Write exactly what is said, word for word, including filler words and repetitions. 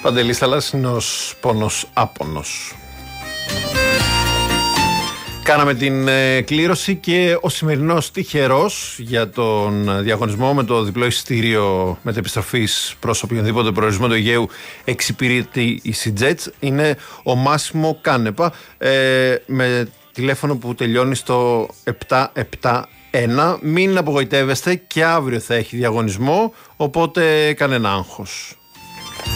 Παντελής Θαλάσσινος, πόνος άπονος. Κάναμε την ε, κλήρωση και ο σημερινός τυχερός για τον διαγωνισμό με το διπλό εισιτήριο μετεπιστροφής προς οποιονδήποτε προορισμό του Αιγαίου εξυπηρετεί η Σιτζέτς είναι ο Μάσιμο Κάνεπα, ε, με τηλέφωνο που τελειώνει στο επτά επτά ένα. Μην απογοητεύεστε, και αύριο θα έχει διαγωνισμό, οπότε κανένα άγχος.